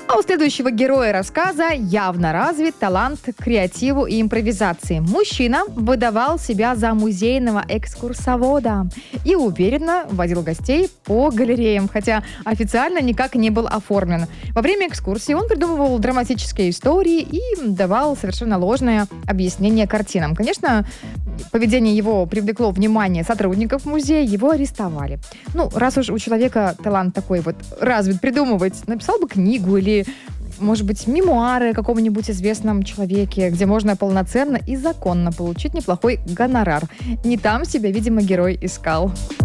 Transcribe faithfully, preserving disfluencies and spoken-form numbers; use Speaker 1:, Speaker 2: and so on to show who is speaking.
Speaker 1: А у следующего героя рассказа явно развит талант к креативу и импровизации. Мужчина выдавал себя за музейного экскурсовода и уверенно водил гостей по галереям, хотя официально никак не был оформлен. Во время экскурсии он придумывал драматические истории и давал совершенно ложное объяснение картинам. Конечно, поведение его привлекло внимание сотрудников музея, его арестовали. Ну, раз уж у человека талант такой вот развит придумывать, написал бы книгу или, может быть, мемуары о каком-нибудь известном человеке, где можно полноценно и законно получить неплохой гонорар. Не там себя, видимо, герой искал.